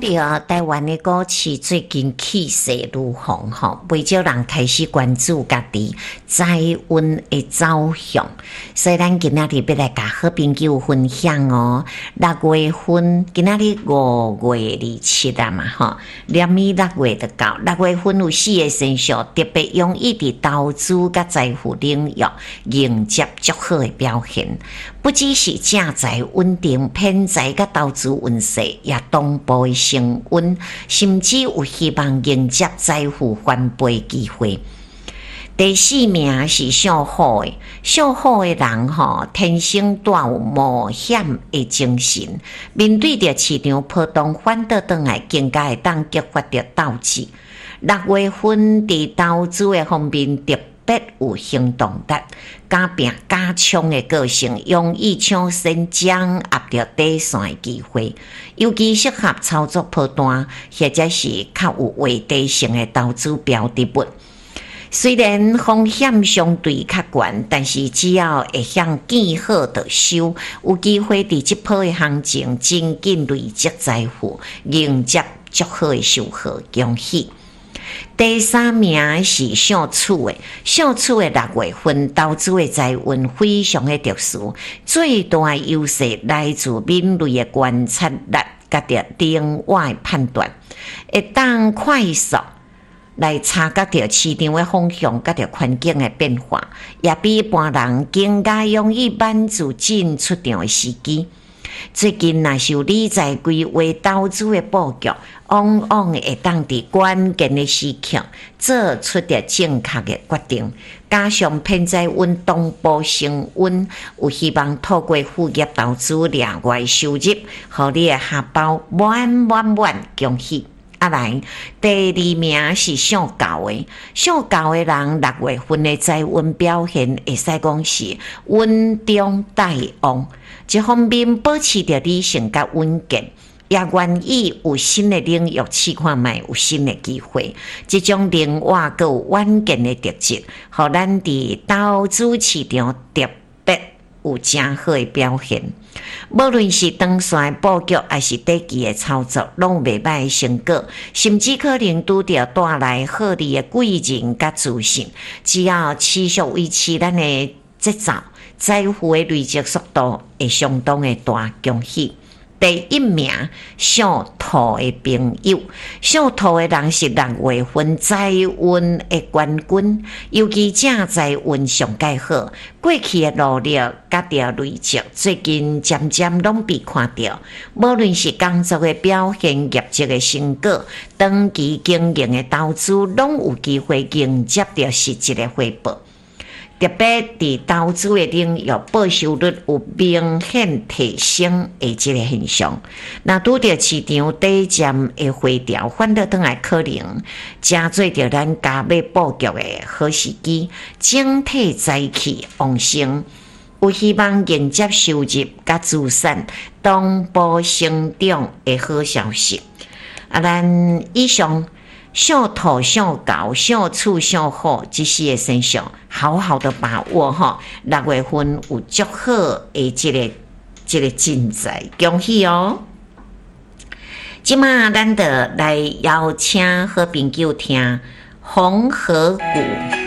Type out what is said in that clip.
到台湾的股市最近气势如虹吼，不少人开始关注家己财运的走向，所以咱今仔日要来甲好朋友分享哦。6月份，今仔日5月27啊嘛吼，连咪6月就到。6月份有4个生肖特别容易伫投资甲财富领域迎接较好的表现，不只是正财稳定，偏财甲投资运势也同步升温，甚至有希望迎接财富翻倍机会。第4名是属虎的，属虎的人天生带有冒险的精神，面对着市场波动，反倒转来更加会当激发着斗志。6月份伫投资的方面特别有行动力，加拼加强的个性，容易抢先掌握着底线的机会，尤其适合操作波段或者是较有话题性的投资标的物。虽然风险相对较悬，但是只要会向见好就收，有机会伫这波的行情真紧累积财富，迎接足好的收获，恭喜！第3名是属鼠的，属鼠的6月份投资的财运非常的特殊，最大的优势来自敏锐的观察力，甲着另外判断，会当快速来察觉到市场的方向，甲着环境的变化，也比一般人更加容易满足进出场的时机。最近若是有理财规划投资的布局，往往会当伫关键的时刻做出着正确的决定，加上偏财运同步升温，有希望透过副业投资掠外收入，互你的荷包满，恭喜！来，第2名是属狗的，属狗的人6月份的财运表现会使讲是稳中带旺，这方面保持着理性甲稳健，也愿意有新的领域试看卖有新的机会。这种灵活佮有稳健的特质，互咱伫投资市场特别有真好的表现。无论是长线布局还是短期的操作，拢袂歹的成果，甚至可能拄着带来好利的贵人甲资讯。只要持续维持咱的节奏，财富的累积速度会相当的大，恭喜！第1名属兔的朋友，属兔的人是6月份财运的冠军，尤其正财运上介好，过去的努力甲着累积，最近渐渐拢被看到。无论是工作的表现、业绩的成果、长期经营的投资，拢有机会迎接着实质的回报。特别伫投资的领域，报酬率有明显提升的这个现象。那拄着市场低渐的回调，反倒转来可能加做着咱加码布局的好时机，整体财气旺盛，有希望迎接收入甲资产同步成长的好消息。咱以上属兔、属狗、属鼠、属虎这4个生肖，好好的把握6月份有足好的这个进财，恭喜哦！即马咱就来邀请好朋友听红河谷。